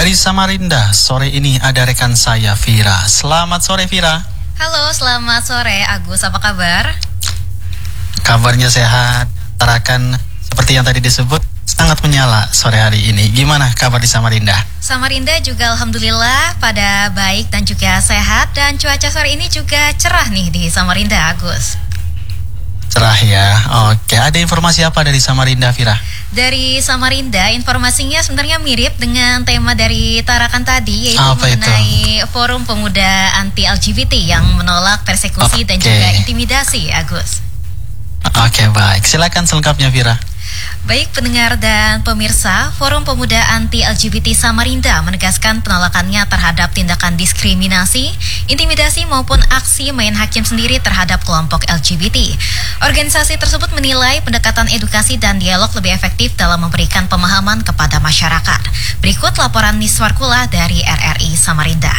Dari Samarinda, sore ini ada rekan saya, Vira. Selamat sore, Vira. Halo, selamat sore Agus, apa kabar? Kabarnya sehat, tarakan seperti yang tadi disebut, sangat menyala sore hari ini. Gimana kabar di Samarinda? Samarinda juga alhamdulillah pada baik dan juga sehat. Dan cuaca sore ini juga cerah nih di Samarinda, Agus. Cerah ya, oke. Ada informasi apa dari Samarinda, Vira? Dari Samarinda, informasinya sebenarnya mirip dengan tema dari Tarakan tadi, yaitu apa mengenai Forum Pemuda Anti-LGBT yang menolak persekusi dan juga intimidasi, Agus. Oke, baik. Silakan selengkapnya, Vira. Baik pendengar dan pemirsa, Forum Pemuda Anti-LGBT Samarinda menegaskan penolakannya terhadap tindakan diskriminasi, intimidasi maupun aksi main hakim sendiri terhadap kelompok LGBT. Organisasi tersebut menilai pendekatan edukasi dan dialog lebih efektif dalam memberikan pemahaman kepada masyarakat. Berikut laporan Niswarkula dari RRI Samarinda.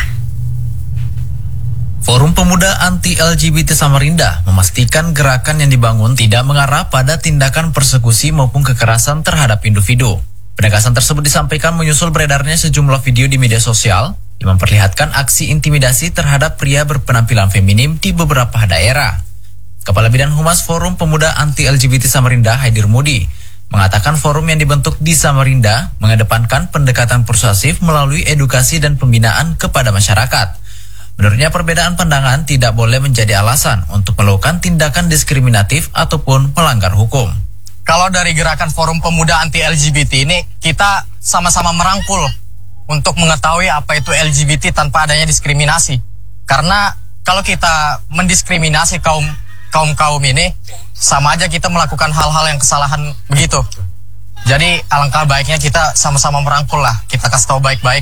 Forum Pemuda Anti-LGBT Samarinda memastikan gerakan yang dibangun tidak mengarah pada tindakan persekusi maupun kekerasan terhadap individu. Penegasan tersebut disampaikan menyusul beredarnya sejumlah video di media sosial yang memperlihatkan aksi intimidasi terhadap pria berpenampilan feminim di beberapa daerah. Kepala Bidang Humas Forum Pemuda Anti-LGBT Samarinda, Haidir Mudi, mengatakan forum yang dibentuk di Samarinda mengedepankan pendekatan persuasif melalui edukasi dan pembinaan kepada masyarakat. Menurutnya perbedaan pandangan tidak boleh menjadi alasan untuk melakukan tindakan diskriminatif ataupun melanggar hukum. Kalau dari gerakan Forum Pemuda Anti-LGBT ini, kita sama-sama merangkul untuk mengetahui apa itu LGBT tanpa adanya diskriminasi. Karena kalau kita mendiskriminasi kaum ini, sama aja kita melakukan hal-hal yang kesalahan begitu. Jadi alangkah baiknya kita sama-sama merangkul lah, kita kasih tahu baik-baik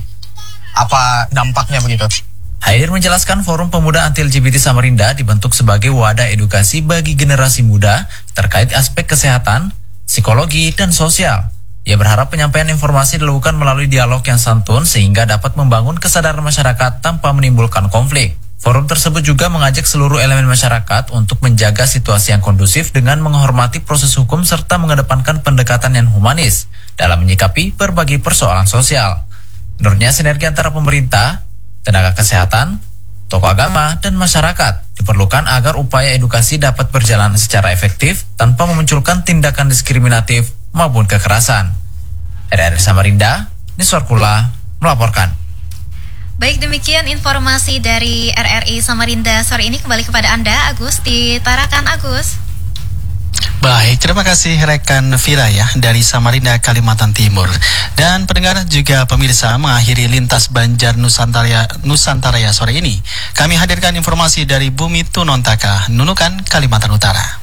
apa dampaknya begitu. Haidir menjelaskan Forum Pemuda Anti-LGBT Samarinda dibentuk sebagai wadah edukasi bagi generasi muda terkait aspek kesehatan, psikologi, dan sosial. Ia berharap penyampaian informasi dilakukan melalui dialog yang santun sehingga dapat membangun kesadaran masyarakat tanpa menimbulkan konflik. Forum tersebut juga mengajak seluruh elemen masyarakat untuk menjaga situasi yang kondusif dengan menghormati proses hukum serta mengedepankan pendekatan yang humanis dalam menyikapi berbagai persoalan sosial. Menurutnya sinergi antara pemerintah, tenaga kesehatan, tokoh agama, dan masyarakat diperlukan agar upaya edukasi dapat berjalan secara efektif tanpa memunculkan tindakan diskriminatif maupun kekerasan. RRI Samarinda, Niswarkula melaporkan. Baik, demikian informasi dari RRI Samarinda sore ini. Kembali kepada Anda, Agus, di Tarakan, Agus. Baik, terima kasih rekan Vira ya dari Samarinda, Kalimantan Timur. Dan pendengar juga pemirsa, mengakhiri Lintas Banjar Nusantara sore ini. Kami hadirkan informasi dari Bumi Tunontaka, Nunukan, Kalimantan Utara.